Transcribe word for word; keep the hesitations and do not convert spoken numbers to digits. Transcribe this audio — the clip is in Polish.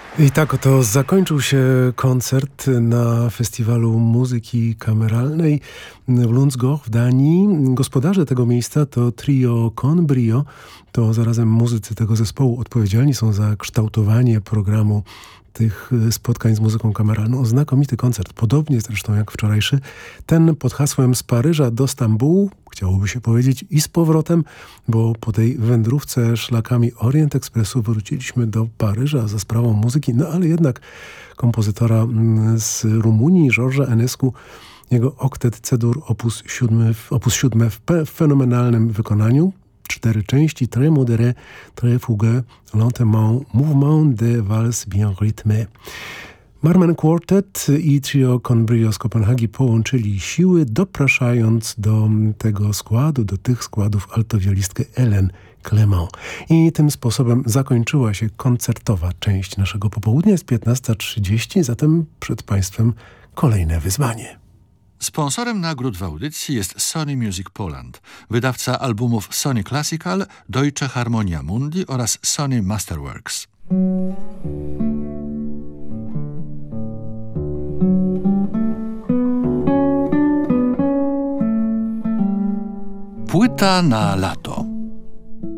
I tak oto zakończył się koncert na Festiwalu Muzyki Kameralnej w Lundsgård w Danii. Gospodarze tego miejsca to trio Con Brio. To zarazem muzycy tego zespołu odpowiedzialni są za kształtowanie programu tych spotkań z muzyką kameralną. Znakomity koncert, podobnie zresztą jak wczorajszy. Ten pod hasłem z Paryża do Stambułu, chciałoby się powiedzieć i z powrotem, bo po tej wędrówce szlakami Orient Expressu wróciliśmy do Paryża za sprawą muzyki, no ale jednak kompozytora z Rumunii, Georgesa Enescu, jego oktet C-dur opus siódmy, opus siódme w fenomenalnym wykonaniu. Cztery części, très modéré, très fougueux, lentement, mouvement de valse bien rythmé. Marmen Quartet i trio Con Brio z Kopenhagi połączyli siły, dopraszając do tego składu, do tych składów altowiolistkę Hélène Clément. I tym sposobem zakończyła się koncertowa część naszego popołudnia. Jest piętnasta trzydzieści, zatem przed Państwem kolejne wyzwanie. Sponsorem nagród w audycji jest Sony Music Poland, wydawca albumów Sony Classical, Deutsche Harmonia Mundi oraz Sony Masterworks. Płyta na lato.